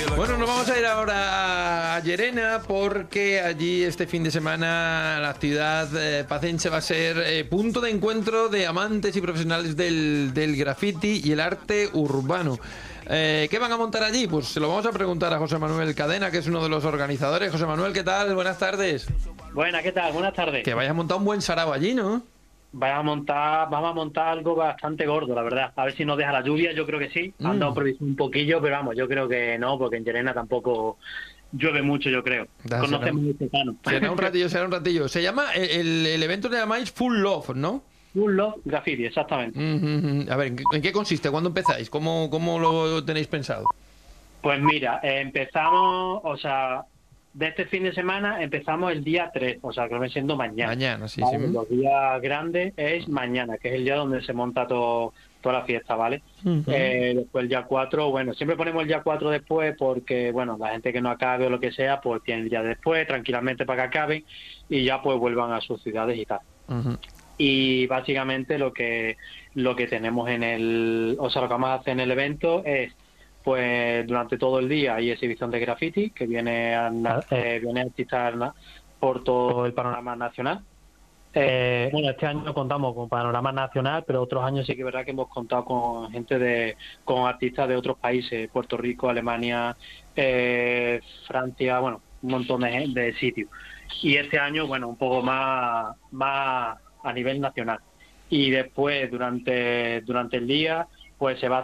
Bueno, nos vamos a ir ahora a Llerena porque allí este fin de semana la ciudad pacense va a ser punto de encuentro de amantes y profesionales del graffiti y el arte urbano. ¿Qué van a montar allí? Pues se lo vamos a preguntar a José Manuel Cadena, que es uno de los organizadores. José Manuel, ¿qué tal? Buenas tardes. Buenas, ¿qué tal? Buenas tardes. Que vayas a montar un buen sarao allí, ¿no? Vamos a montar algo bastante gordo, la verdad. A ver si nos deja la lluvia, yo creo que sí. Han dado previsión un poquillo, pero vamos, yo creo que no, porque en Llerena tampoco llueve mucho, yo creo. Conocemos el secano. Será un ratillo. Se llama, el evento le llamáis Full Love, ¿no? Full Love Graffiti, exactamente. A ver, ¿en qué consiste? ¿Cuándo empezáis? ¿Cómo lo tenéis pensado? Pues mira, empezamos, o sea, de este fin de semana empezamos el día 3, o sea, que viene siendo mañana. Mañana, sí, ¿Vale? sí. Los días grandes es mañana, que es el día donde se monta toda la fiesta, ¿vale? Después el día 4, bueno, siempre ponemos el día 4 después porque, bueno, la gente que no acabe o lo que sea, pues tiene el día después, tranquilamente para que acaben y ya pues vuelvan a sus ciudades y tal. Y básicamente lo que tenemos o sea, lo que vamos a hacer en el evento es, pues durante todo el día hay exhibición de graffiti que viene artistas por todo el panorama nacional. Bueno, este año contamos con panorama nacional, pero otros años sí que es verdad que hemos contado con con artistas de otros países, Puerto Rico, Alemania, Francia, bueno, un montón de sitios. Y este año, bueno, un poco más a nivel nacional. Y después, durante el día, pues se va a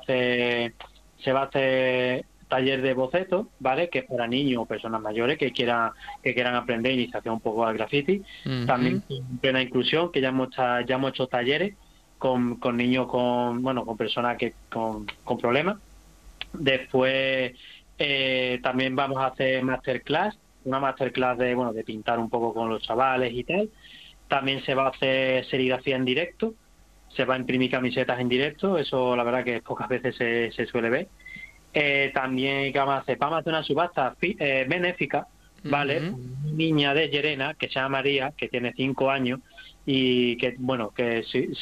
hacer taller de bocetos, ¿vale? Que es para niños o personas mayores que quieran aprender iniciación un poco al graffiti. También en plena inclusión, que ya hemos hecho talleres con niños con personas con problemas. Después también vamos a hacer una masterclass de pintar un poco con los chavales y tal. También se va a hacer serigrafía en directo, se va a imprimir camisetas en directo, eso la verdad que pocas veces se suele ver. También ¿qué vamos a hacer? Vamos a hacer una subasta benéfica, ¿vale? Una niña de Llerena que se llama María, que tiene 5 años y que, bueno, que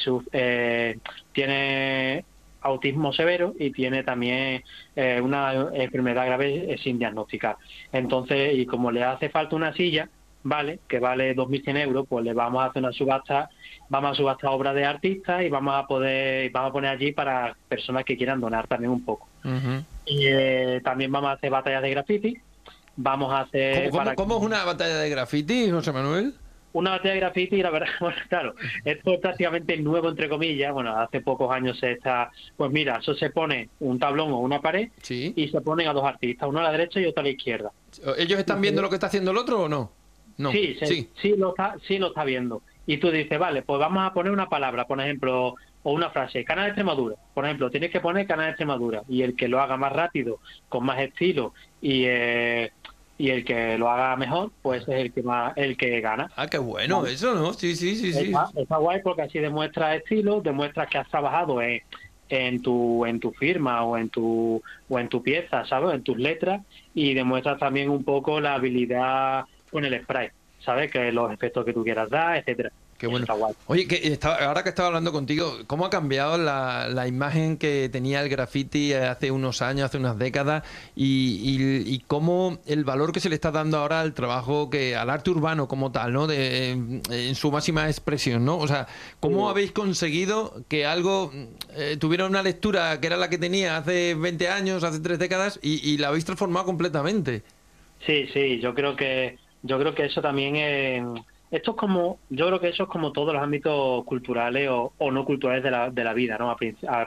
tiene autismo severo y tiene también una enfermedad grave sin diagnosticar. Entonces, y como le hace falta una silla, ¿vale? Que vale 2.100 euros, pues le vamos a hacer una subasta, vamos a subastar obras de artistas y vamos a poner allí para personas que quieran donar también un poco. Y también vamos a hacer batallas de graffiti, vamos a hacer... ¿Cómo es una batalla de graffiti, José Manuel? Una batalla de graffiti, la verdad, bueno, claro, esto es prácticamente nuevo, entre comillas. Bueno, hace pocos años pues mira, eso se pone un tablón o una pared, sí, y se ponen a dos artistas, uno a la derecha y otro a la izquierda. ¿Ellos están viendo lo que está haciendo el otro o no? No. Sí lo está viendo. Y tú dices, vale, pues vamos a poner una palabra, por ejemplo, o una frase, Canal de Extremadura. Por ejemplo, tienes que poner Canal de Extremadura. Y el que lo haga más rápido, con más estilo, y el que lo haga mejor, pues es el que gana. Ah, qué bueno, ¿vale? Eso, ¿no? Sí. Está guay porque así demuestras estilo, demuestras que has trabajado en tu firma o en tu pieza, ¿sabes? En tus letras, y demuestras también un poco la habilidad con el spray, ¿sabes? Que los efectos que tú quieras dar, etcétera. Qué bueno. Oye, ahora que estaba hablando contigo, ¿cómo ha cambiado la imagen que tenía el graffiti hace unos años, hace unas décadas, y cómo el valor que se le está dando ahora al trabajo, al arte urbano como tal, ¿no? En su máxima expresión, ¿no? O sea, ¿cómo habéis conseguido que algo tuviera una lectura que era la que tenía hace 20 años, hace 3 décadas, y la habéis transformado completamente? Sí, yo creo que eso también yo creo que eso es como todos los ámbitos culturales o no culturales de la vida, ¿no?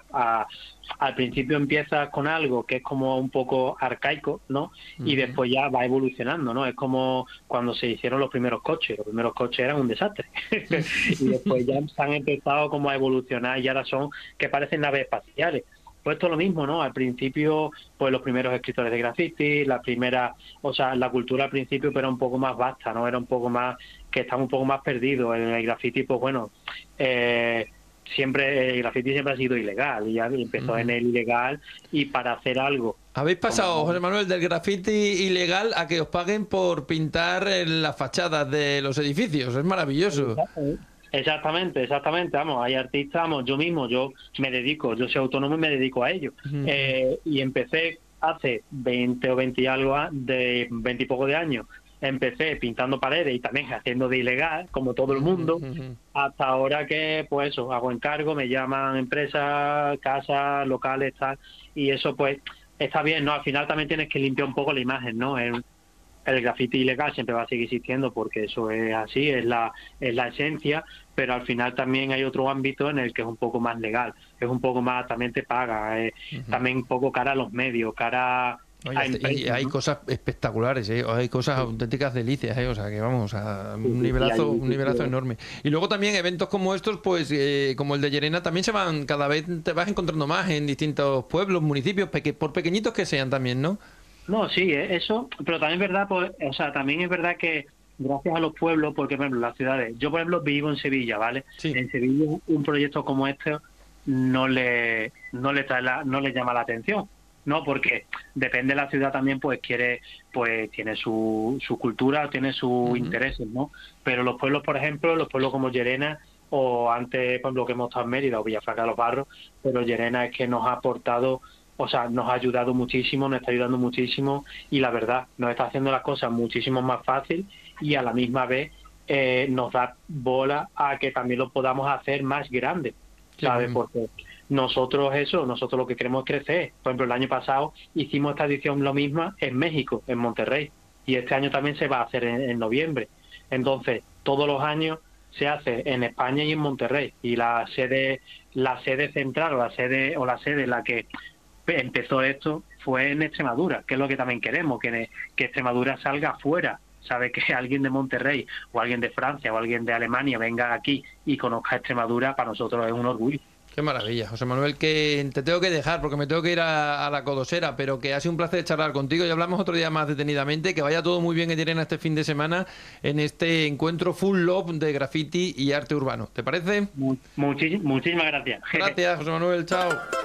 Al principio empiezas con algo que es como un poco arcaico, ¿no? Y después ya va evolucionando, ¿no? Es como cuando se hicieron los primeros coches eran un desastre. Y después ya se han empezado como a evolucionar y ahora son que parecen naves espaciales. Pues esto es lo mismo, ¿no? Al principio, pues los primeros escritores de graffiti, la cultura al principio era un poco más vasta, ¿no? Era un poco más, que estaba un poco más perdido. En el graffiti, pues bueno, el graffiti siempre ha sido ilegal, y ya empezó en el ilegal, y para hacer algo... ¿Habéis pasado, José Manuel, del graffiti ilegal a que os paguen por pintar en las fachadas de los edificios? Es maravilloso. Exactamente, vamos, hay artistas, yo soy autónomo y me dedico a ello. Y empecé hace 20 o 20 y algo, de 20 y poco de años, empecé pintando paredes y también haciendo de ilegal, como todo el mundo, hasta ahora que, pues eso, hago encargo, me llaman empresas, casas, locales, tal, y eso pues está bien, ¿no? Al final también tienes que limpiar un poco la imagen, ¿no? El graffiti ilegal siempre va a seguir existiendo porque eso es así, es la esencia, pero al final también hay otro ámbito en el que es un poco más legal, es un poco más, también te paga, también un poco cara a los medios, cara Oye, a empresas, y hay ¿no? cosas espectaculares, ¿eh? Hay cosas auténticas delicias, ¿eh? O sea, que vamos, a Sí, sí, sí, hay un nivelazo sitios. enorme. Y luego también eventos como estos, pues como el de Llerena, también se van, cada vez te vas encontrando más en distintos pueblos, municipios, por pequeñitos que sean también, ¿no? No, sí, eso, pero también es verdad, pues, o sea, también es verdad que gracias a los pueblos, porque por ejemplo las ciudades, yo por ejemplo vivo en Sevilla, ¿vale? Sí. En Sevilla un proyecto como este no le llama la atención, ¿no? Porque depende de la ciudad también, pues pues tiene su cultura, tiene sus Ujú. intereses, ¿no? Pero los pueblos, por ejemplo, los pueblos como Llerena, o antes, por ejemplo, que hemos estado en Mérida o Villafranca de los Barros, pero Llerena es que nos ha aportado, o sea, nos ha ayudado muchísimo, nos está ayudando muchísimo y la verdad, nos está haciendo las cosas muchísimo más fácil y a la misma vez nos da bola a que también lo podamos hacer más grande, Qué ¿sabes? bien. Porque nosotros lo que queremos es crecer. Por ejemplo, el año pasado hicimos esta edición lo misma en México, en Monterrey, y este año también se va a hacer en noviembre. Entonces, todos los años se hace en España y en Monterrey, y la sede central o la sede en la que empezó esto fue en Extremadura, que es lo que también queremos, que Extremadura salga afuera, sabe que alguien de Monterrey o alguien de Francia o alguien de Alemania venga aquí y conozca Extremadura, para nosotros es un orgullo. Qué maravilla, José Manuel, que te tengo que dejar porque me tengo que ir a la Codosera, pero que ha sido un placer charlar contigo y hablamos otro día más detenidamente. Que vaya todo muy bien en Llerena este fin de semana en este encuentro Full Love de graffiti y arte urbano. ¿Te parece? Muchísimas gracias. Gracias, José Manuel, chao.